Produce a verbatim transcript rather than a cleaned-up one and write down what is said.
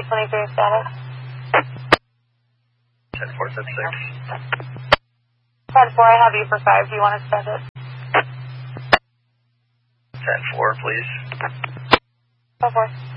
twenty-three status. ten four, ten six. ten four, I have you for five. Do you want to spend it? ten four, please. ten four.